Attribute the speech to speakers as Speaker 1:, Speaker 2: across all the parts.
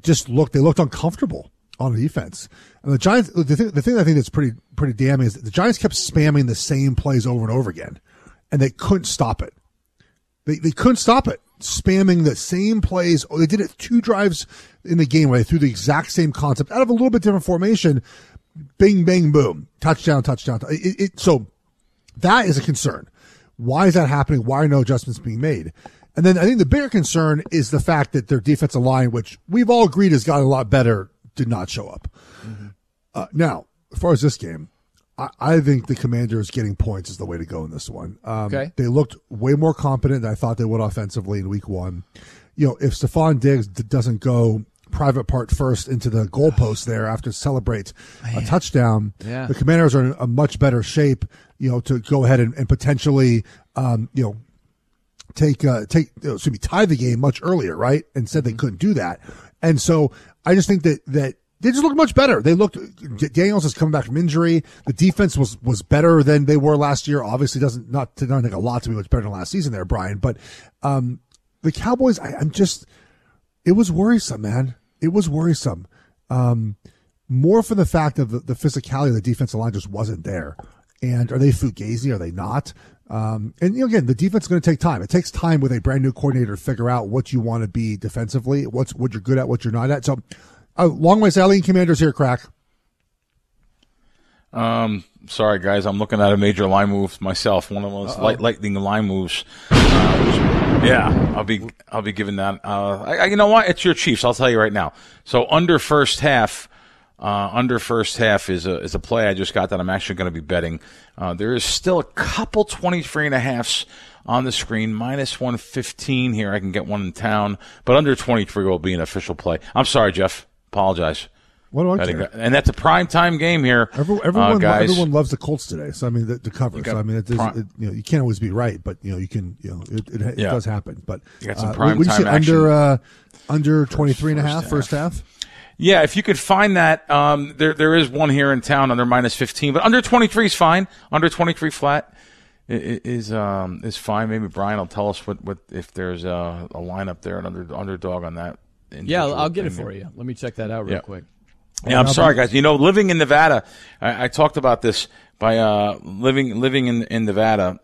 Speaker 1: they looked uncomfortable on the defense. And the Giants, the thing I think that's pretty damning is that the Giants kept spamming the same plays over and over again, and they couldn't stop it. They couldn't stop it. Spamming the same plays. They did it 2 drives in the game where they threw the exact same concept out of a little bit different formation. Bing, bang, boom. Touchdown. So that is a concern. Why is that happening? Why are no adjustments being made? And then I think the bigger concern is the fact that their defensive line, which we've all agreed has gotten a lot better, did not show up. Mm-hmm. Now, as far as this game, I think the Commanders getting points is the way to go in this one.
Speaker 2: Okay.
Speaker 1: They looked way more competent than I thought they would offensively in week 1. If Stephon Diggs doesn't go private part first into the goalpost there after celebrates a touchdown, the Commanders are in a much better shape, to go ahead and potentially, tie the game much earlier, right? And said they couldn't do that. And so I just think that they just look much better. Daniels is coming back from injury. The defense was better than they were last year. Obviously doesn't take a lot to be much better than last season there, Brian. But, the Cowboys, it was worrisome, man. It was worrisome. More for the fact of the physicality of the defensive line just wasn't there. And are they fugazi? Are they not? Again, the defense is going to take time. It takes time with a brand new coordinator to figure out what you want to be defensively, what you're good at, what you're not at. So, long ways, Alien Commanders here, Crack.
Speaker 3: Sorry, guys. I'm looking at a major line move myself. One of those lightning line moves. I'll be giving that. You know what? It's your Chiefs. I'll tell you right now. So under first half is a play I just got that I'm actually going to be betting. There is still a couple 23.5s on the screen, minus 115 here. I can get one in town, but under 23 will be an official play. I'm sorry, Jeff. Apologize.
Speaker 1: What do I care?
Speaker 3: And that's a primetime game here.
Speaker 1: Everyone loves the Colts today. So the cover. So you can't always be right, but you can. It does happen. But
Speaker 3: you got some primetime action.
Speaker 1: Under 23.5 first half.
Speaker 3: Yeah, if you could find that, there is one here in town under minus 15, but under 23 is fine. Under 23 flat is fine. Maybe Brian will tell us what if there's a lineup there, an underdog on that.
Speaker 2: Yeah, I'll get it for you. Let me check that out real quick.
Speaker 3: Yeah, I'm sorry, guys. Living in Nevada, I talked about this by living in Nevada.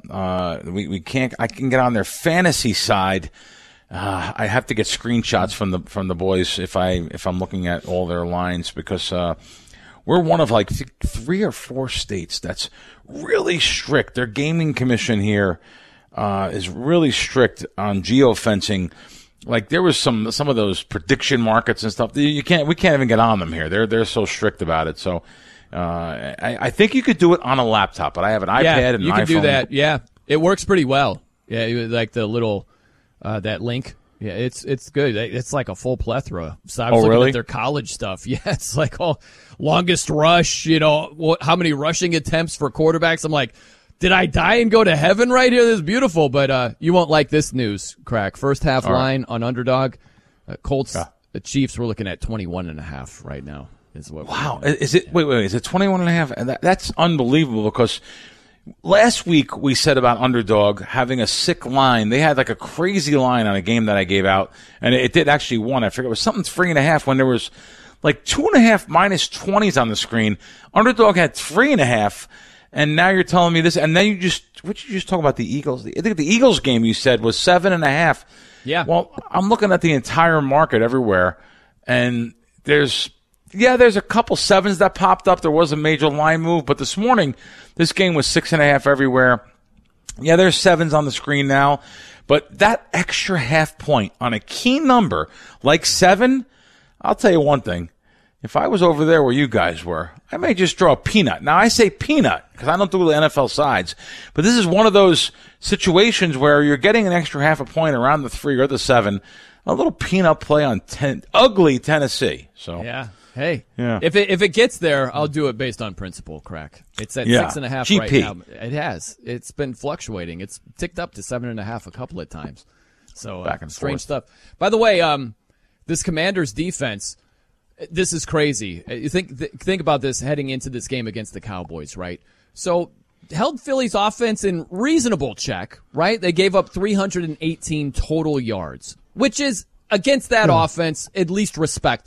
Speaker 3: I can get on their fantasy side. I have to get screenshots from the boys if I'm looking at all their lines because we're one of like 3 or 4 states that's really strict. Their gaming commission here is really strict on geofencing. Like there was some of those prediction markets and stuff. We can't even get on them here. They're so strict about it. So I think you could do it on a laptop, but I have an iPad and an iPhone.
Speaker 2: You can do that. Yeah, it works pretty well. Yeah, like the little that link. Yeah, it's good. It's like a full plethora. So I was looking at their college stuff. Yeah, it's like longest rush. How many rushing attempts for quarterbacks? I'm like, did I die and go to heaven right here? This is beautiful, but you won't like this news, Crack. First half line on Underdog, Colts, the Chiefs, we're looking at 21.5 right now.
Speaker 3: Wow. Is it? Wait. Is it 21.5? And that's unbelievable because last week we said about Underdog having a sick line. They had like a crazy line on a game that I gave out, and it did actually won. I forget. It was something 3.5 when there was like 2.5 minus 20s on the screen. Underdog had 3.5. And now you're telling me this, and then you just talk about the Eagles? I think the Eagles game you said was 7.5.
Speaker 2: Yeah.
Speaker 3: Well, I'm looking at the entire market everywhere, and there's a couple 7s that popped up. There was a major line move, but this morning, this game was 6.5 everywhere. Yeah, there's 7s on the screen now, but that extra half point on a key number like 7, I'll tell you one thing. If I was over there where you guys were, I may just draw a peanut. Now, I say peanut because I don't do the NFL sides, but this is one of those situations where you're getting an extra half a point around the 3 or the 7, a little peanut play on ugly Tennessee. So
Speaker 2: yeah, hey, if it gets there, I'll do it based on principle. Crack. It's at 6.5
Speaker 3: GP.
Speaker 2: Right now. It has. It's been fluctuating. It's ticked up to 7.5 a couple of times. So
Speaker 3: back and
Speaker 2: strange
Speaker 3: forth
Speaker 2: stuff. By the way, this Commanders defense. This is crazy. You think about this heading into this game against the Cowboys, right? So held Philly's offense in reasonable check, right? They gave up 318 total yards, which is against that offense at least respectable.